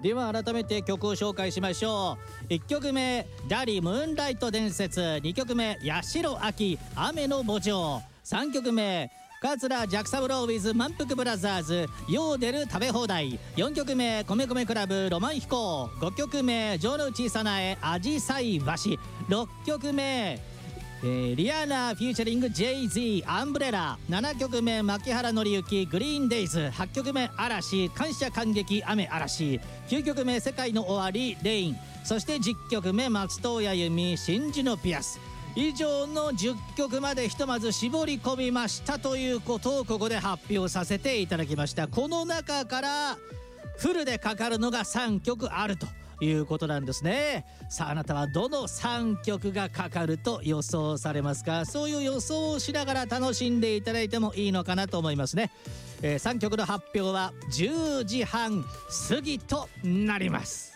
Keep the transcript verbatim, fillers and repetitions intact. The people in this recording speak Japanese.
では改めて曲を紹介しましょう。いっきょくめダリムーンライト伝説、にきょくめ八代亜紀雨の墓場、さんきょくめ桂ジャクサブロー with 満腹ブラザーズヨーデル食べ放題、よんきょくめ米米クラブロマン飛行、ごきょくめ城之内早苗アジサイ橋、ろっきょくめえー、リアーナフューチャリング ジェイズイ アンブレラ、ななきょくめ牧原紀之グリーンデイズ、はちきょくめ嵐感謝感激雨嵐、きゅうきょくめ世界の終わりレイン、そしてじゅっきょくめ松任谷由実真珠のピアス。以上のじゅっきょくまでひとまず絞り込みましたということをここで発表させていただきました。この中からフルでかかるのがさんきょくあるということなんですね。さああなたはどのさんきょくがかかると予想されますか？そういう予想をしながら楽しんでいただいてもいいのかなと思いますね。えー、さんきょくの発表はじゅうじはん過ぎとなります。